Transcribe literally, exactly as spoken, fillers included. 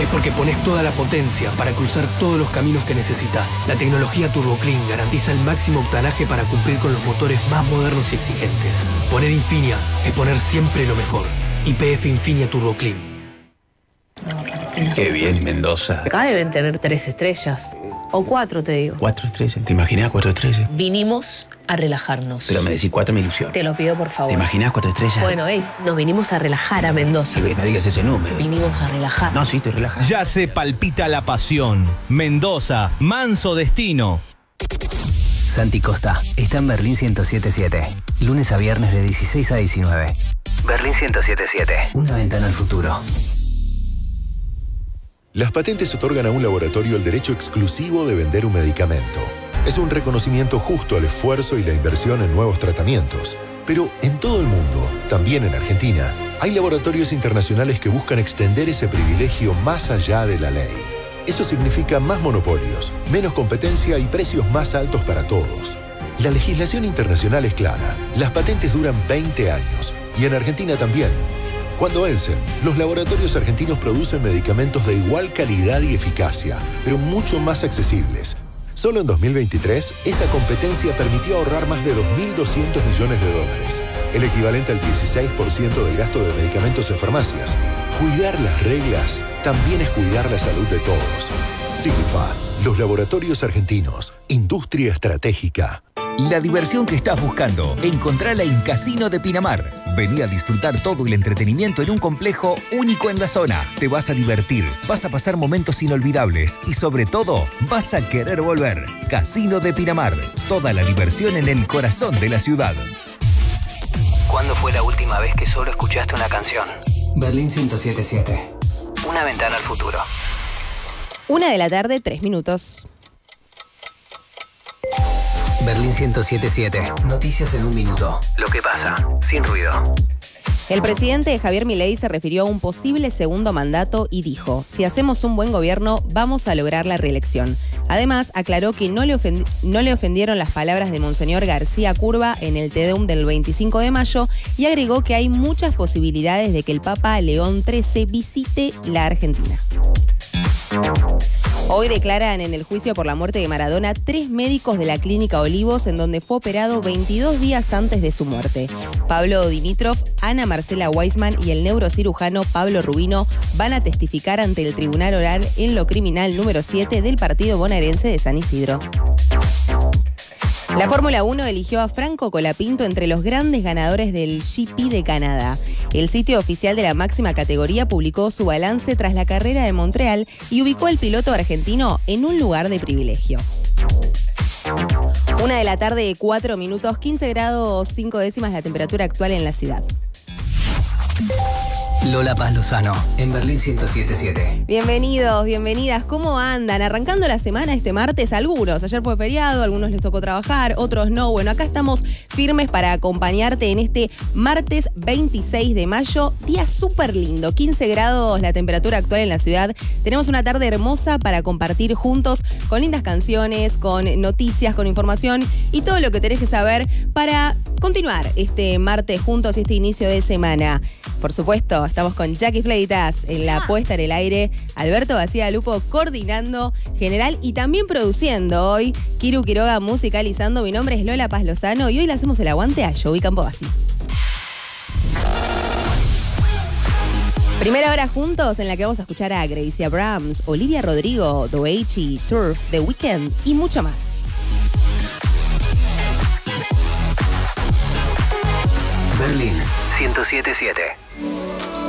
es porque pones toda la potencia para cruzar todos los caminos que necesitas. La tecnología Turbo Clean garantiza el máximo octanaje para cumplir con los motores más modernos y exigentes. Poner Infinia es poner siempre lo mejor. Y P F Infinia Turbo Clean. Qué bien, Mendoza. Acá deben tener tres estrellas. O cuatro, te digo. Cuatro estrellas. ¿Te imaginás cuatro estrellas? Vinimos a relajarnos. Pero me decís cuatro, me ilusiona. Te lo pido, por favor. ¿Te imaginás cuatro estrellas? Bueno, hey, nos vinimos a relajar a Mendoza. Sí, no digas ese número. Vinimos a relajar. No, sí, estoy relajado. Ya se palpita la pasión. Mendoza, manso destino. Santi Costa está en Berlín ciento siete siete. Lunes a viernes de dieciséis a diecinueve. Berlín ciento siete siete. Una ventana al futuro. Las patentes otorgan a un laboratorio el derecho exclusivo de vender un medicamento. Es un reconocimiento justo al esfuerzo y la inversión en nuevos tratamientos. Pero en todo el mundo, también en Argentina, hay laboratorios internacionales que buscan extender ese privilegio más allá de la ley. Eso significa más monopolios, menos competencia y precios más altos para todos. La legislación internacional es clara. Las patentes duran veinte años y en Argentina también. Cuando vencen, los laboratorios argentinos producen medicamentos de igual calidad y eficacia, pero mucho más accesibles. Solo en dos mil veintitrés, esa competencia permitió ahorrar más de dos mil doscientos millones de dólares, el equivalente al dieciséis por ciento del gasto de medicamentos en farmacias. Cuidar las reglas también es cuidar la salud de todos. Signifa, los laboratorios argentinos, industria estratégica. La diversión que estás buscando, encontrala en Casino de Pinamar. Vení a disfrutar todo el entretenimiento en un complejo único en la zona. Te vas a divertir, vas a pasar momentos inolvidables y sobre todo, vas a querer volver. Casino de Pinamar. Toda la diversión en el corazón de la ciudad. ¿Cuándo fue la última vez que solo escuchaste una canción? Berlín ciento siete siete. Una ventana al futuro. Una de la tarde, tres minutos. Berlín ciento siete siete. Noticias en un minuto. Lo que pasa, sin ruido. El presidente Javier Milei se refirió a un posible segundo mandato y dijo: si hacemos un buen gobierno, vamos a lograr la reelección. Además, aclaró que no le, ofendi- no le ofendieron las palabras de Monseñor García Curva en el Te Deum del veinticinco de mayo y agregó que hay muchas posibilidades de que el Papa León trece visite la Argentina. Hoy declaran en el juicio por la muerte de Maradona tres médicos de la Clínica Olivos, en donde fue operado veintidós días antes de su muerte. Pablo Dimitrov, Ana Marcela Weisman y el neurocirujano Pablo Rubino van a testificar ante el Tribunal Oral en lo Criminal número siete del partido bonaerense de San Isidro. La Fórmula uno eligió a Franco Colapinto entre los grandes ganadores del G P de Canadá. El sitio oficial de la máxima categoría publicó su balance tras la carrera de Montreal y ubicó al piloto argentino en un lugar de privilegio. Una de la tarde, cuatro minutos, quince grados, cinco décimas la temperatura actual en la ciudad. Lola Paz Lozano, en Berlín ciento siete siete. Bienvenidos, bienvenidas. ¿Cómo andan? Arrancando la semana este martes, algunos. Ayer fue feriado, algunos les tocó trabajar, otros no. Bueno, acá estamos firmes para acompañarte en este martes veintiséis de mayo. Día súper lindo, quince grados la temperatura actual en la ciudad. Tenemos una tarde hermosa para compartir juntos con lindas canciones, con noticias, con información y todo lo que tenés que saber para continuar este martes juntos y este inicio de semana. Por supuesto, estamos con Jackie Fleitas en la puesta en el aire, Alberto Bacía Lupo coordinando general y también produciendo hoy, Kiru Quiroga musicalizando. Mi nombre es Lola Paz Lozano y hoy le hacemos el aguante a Joey Campobasi. Primera hora juntos en la que vamos a escuchar a Gracie Abrams, Olivia Rodrigo, Doechi, Turf, The Weeknd y mucho más. Berlín ciento siete siete.